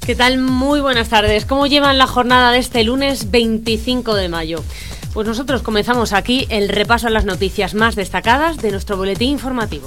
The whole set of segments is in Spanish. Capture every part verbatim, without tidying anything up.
¿Qué tal? Muy buenas tardes. ¿Cómo llevan la jornada de este lunes veinticinco de mayo? Pues nosotros comenzamos aquí el repaso a las noticias más destacadas de nuestro boletín informativo.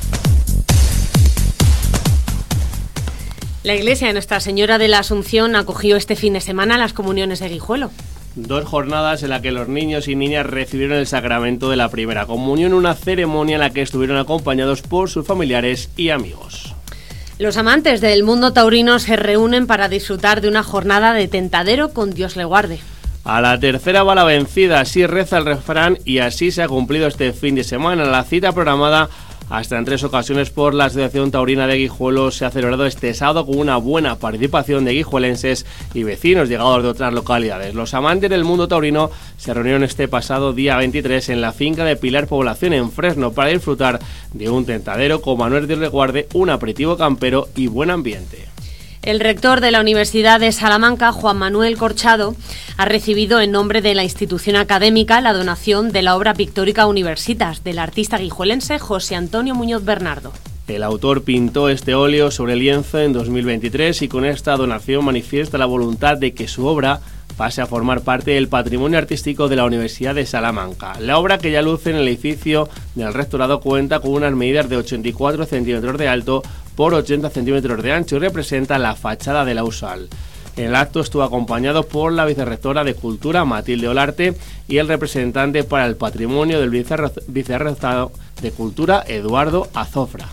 La iglesia de Nuestra Señora de la Asunción acogió este fin de semana las comuniones de Guijuelo. Dos jornadas en las que los niños y niñas recibieron el sacramento de la primera comunión, una ceremonia en la que estuvieron acompañados por sus familiares y amigos. Los amantes del mundo taurino se reúnen para disfrutar de una jornada de tentadero con Dios le guarde. A la tercera va la vencida, así reza el refrán y así se ha cumplido este fin de semana. La cita programada hasta en tres ocasiones por la Asociación Taurina de Guijuelo se ha celebrado este sábado con una buena participación de guijuelenses y vecinos llegados de otras localidades. Los amantes del mundo taurino se reunieron este pasado día veintitrés en la finca de Pilar Población en Fresno para disfrutar de un tentadero con Manuel Dios le guarde, un aperitivo campero y buen ambiente. El rector de la Universidad de Salamanca, Juan Manuel Corchado, ha recibido en nombre de la institución académica la donación de la obra pictórica Universitas del artista guijuelense José Antonio Muñoz Bernardo. El autor pintó este óleo sobre lienzo en dos mil veintitrés y con esta donación manifiesta la voluntad de que su obra pase a formar parte del patrimonio artístico de la Universidad de Salamanca. La obra, que ya luce en el edificio del rectorado, cuenta con unas medidas de ochenta y cuatro centímetros de alto por ochenta centímetros de ancho y representa la fachada de la U S A L. En el acto estuvo acompañado por la vicerrectora de Cultura, Matilde Olarte, y el representante para el patrimonio del vicerrectorado de Cultura, Eduardo Azofra.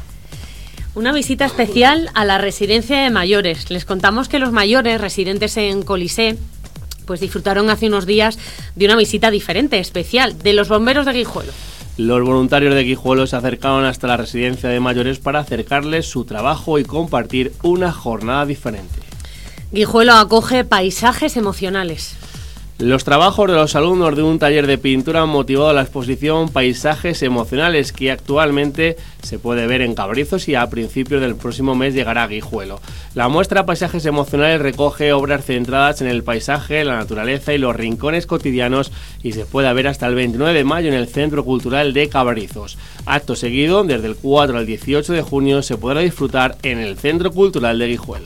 Una visita especial a la residencia de mayores. Les contamos que los mayores residentes en Colisé pues disfrutaron hace unos días de una visita diferente, especial, de los bomberos de Guijuelo. Los voluntarios de Guijuelo se acercaron hasta la residencia de mayores para acercarles su trabajo y compartir una jornada diferente. Guijuelo acoge paisajes emocionales. Los trabajos de los alumnos de un taller de pintura han motivado la exposición Paisajes Emocionales, que actualmente se puede ver en Cabrizos y a principios del próximo mes llegará a Guijuelo. La muestra Paisajes Emocionales recoge obras centradas en el paisaje, la naturaleza y los rincones cotidianos y se puede ver hasta el veintinueve de mayo en el Centro Cultural de Cabrizos. Acto seguido, desde el cuatro al dieciocho de junio, se podrá disfrutar en el Centro Cultural de Guijuelo.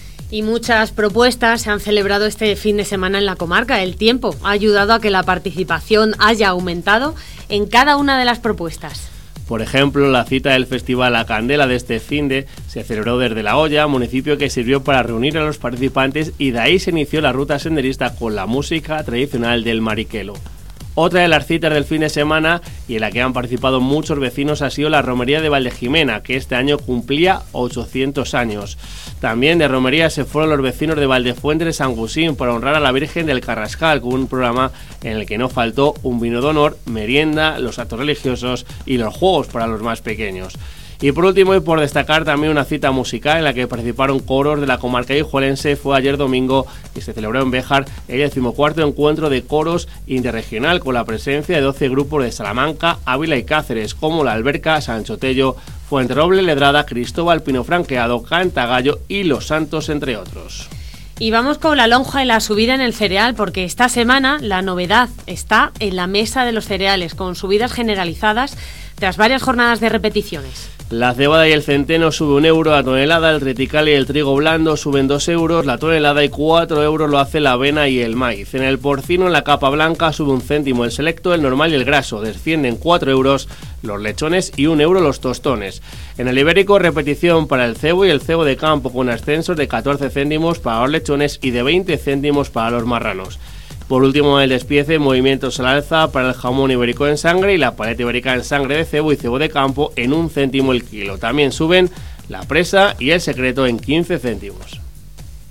Y muchas propuestas se han celebrado este fin de semana en la comarca. El tiempo ha ayudado a que la participación haya aumentado en cada una de las propuestas. Por ejemplo, la cita del Festival La Candela de este finde se celebró desde La Hoya, municipio que sirvió para reunir a los participantes, y de ahí se inició la ruta senderista con la música tradicional del Mariquelo. Otra de las citas del fin de semana, y en la que han participado muchos vecinos, ha sido la romería de Valdejimena, que este año cumplía ochocientos años. También de romería se fueron los vecinos de Valdefuente de San Gusín para honrar a la Virgen del Carrascal, con un programa en el que no faltó un vino de honor, merienda, los actos religiosos y los juegos para los más pequeños. Y por último, y por destacar, también una cita musical en la que participaron coros de la comarca guijuelense, fue ayer domingo y se celebró en Béjar el decimocuarto encuentro de coros interregional, con la presencia de doce grupos de Salamanca, Ávila y Cáceres, como La Alberca, Sanchotello, Fuenterroble, Ledrada, Cristóbal, Pino Franqueado, Cantagallo y Los Santos, entre otros. Y vamos con la lonja y la subida en el cereal, porque esta semana la novedad está en la mesa de los cereales, con subidas generalizadas tras varias jornadas de repeticiones. La cebada y el centeno sube un euro la tonelada, el triticale y el trigo blando suben dos euros la tonelada y cuatro euros lo hace la avena y el maíz. En el porcino, en la capa blanca, sube un céntimo el selecto, el normal y el graso, descienden cuatro euros los lechones y un euro los tostones. En el ibérico, repetición para el cebo y el cebo de campo, con ascensos de catorce céntimos para los lechones y de veinte céntimos para los marranos. Por último, el despiece, movimientos al alza para el jamón ibérico en sangre y la paleta ibérica en sangre de cebo y cebo de campo en un céntimo el kilo. También suben la presa y el secreto en quince céntimos.